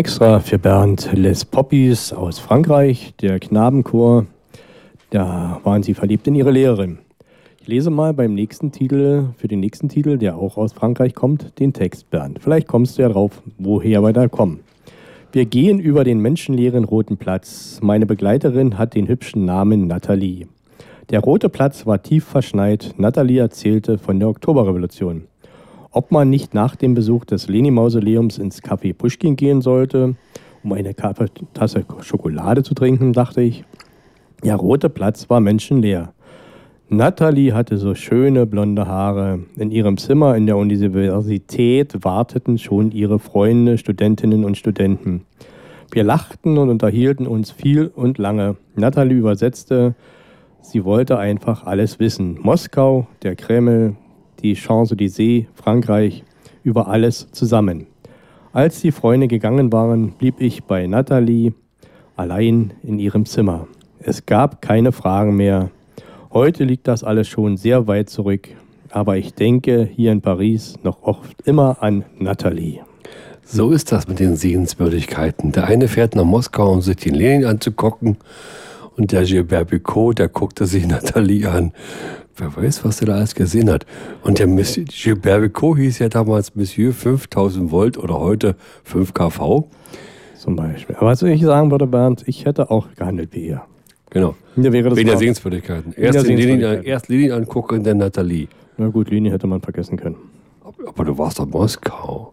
Extra für Bernd Les Poppies aus Frankreich, der Knabenchor. Da waren sie verliebt in ihre Lehrerin. Ich lese mal für den nächsten Titel, der auch aus Frankreich kommt, den Text, Bernd. Vielleicht kommst du ja drauf, woher wir da kommen. Wir gehen über den menschenleeren Roten Platz. Meine Begleiterin hat den hübschen Namen Nathalie. Der Rote Platz war tief verschneit. Nathalie erzählte von der Oktoberrevolution. Ob man nicht nach dem Besuch des Lenin-Mausoleums ins Café Puschkin gehen sollte, um eine Tasse Schokolade zu trinken, dachte ich. Der Rote Platz war menschenleer. Nathalie hatte so schöne blonde Haare. In ihrem Zimmer in der Universität warteten schon ihre Freunde, Studentinnen und Studenten. Wir lachten und unterhielten uns viel und lange. Nathalie übersetzte, sie wollte einfach alles wissen. Moskau, der Kreml, die Champs-Élysées, Frankreich, über alles zusammen. Als die Freunde gegangen waren, blieb ich bei Nathalie allein in ihrem Zimmer. Es gab keine Fragen mehr. Heute liegt das alles schon sehr weit zurück, aber ich denke hier in Paris noch oft immer an Nathalie. So ist das mit den Sehenswürdigkeiten. Der eine fährt nach Moskau, um sich den Lenin anzugucken, und der Gilbert Bécaud, der guckte sich Nathalie an. Wer weiß, was er da alles gesehen hat. Und der Gilbert Bécaud hieß ja damals Monsieur 5000 Volt oder heute 5 kV. Zum Beispiel. Aber was ich sagen würde, Bernd, ich hätte auch gehandelt wie ihr. Genau. Wegen der Sehenswürdigkeiten. Erst Lenin angucken, dann Nathalie. Na gut, Lenin hätte man vergessen können. Aber du warst doch Moskau.